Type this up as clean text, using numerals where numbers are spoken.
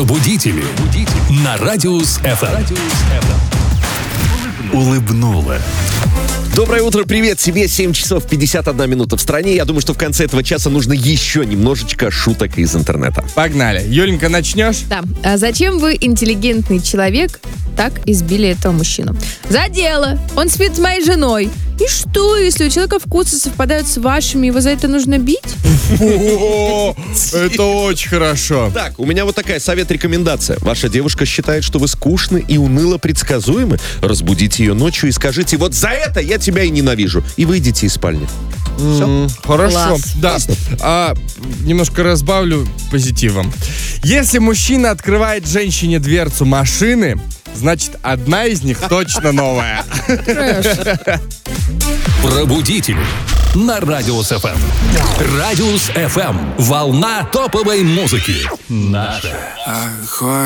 Пробудители. На Радиус ФМ. Улыбнула. Доброе утро, привет тебе, 7 часов 51 минута в стране. Я думаю, что в конце этого часа нужно еще немножечко шуток из интернета. Погнали. Юленька, начнешь? Да. А зачем вы, интеллигентный человек, так избили этого мужчину? За дело. Он спит с моей женой. И что, если у человека вкусы совпадают с вашими, его за это нужно бить? О, это очень хорошо. Так, у меня вот такая совет-рекомендация. Ваша девушка считает, что вы скучны и уныло предсказуемы. Разбудите ее ночью и скажите: вот за это я тебя и ненавижу. И выйдите из спальни. Все. Хорошо. Класс. Да. Немножко разбавлю позитивом. Если мужчина открывает женщине дверцу машины, значит, одна из них точно новая. Пробудители. На Радиус ФМ. Радиус ФМ. Волна топовой музыки. Наша.